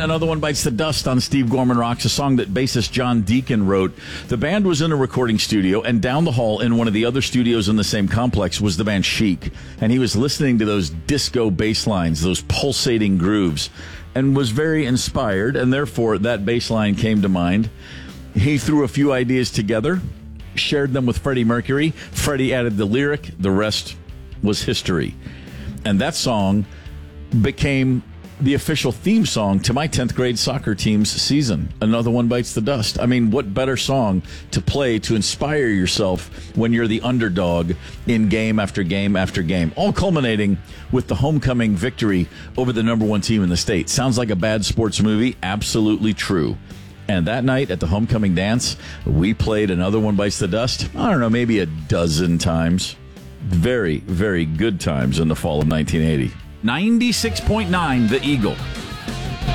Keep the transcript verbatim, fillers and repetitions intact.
Another One Bites the Dust on Steve Gorman Rocks, a song that bassist John Deacon wrote. The band was in a recording studio, and down the hall in one of the other studios in the same complex was the band Chic. And he was listening to those disco bass lines, those pulsating grooves, and was very inspired, and therefore that bass line came to mind. He threw a few ideas together, shared them with Freddie Mercury. Freddie added the lyric. The rest was history. And that song became the official theme song to my tenth grade soccer team's season. Another One Bites the Dust. I mean, what better song to play to inspire yourself when you're the underdog in game after game after game, all culminating with the homecoming victory over the number one team in the state. Sounds like a bad sports movie? Absolutely true. And that night at the homecoming dance, we played Another One Bites the Dust, I don't know, maybe a dozen times. Very, very good times in the fall of nineteen eighty. ninety-six point nine The Eagle.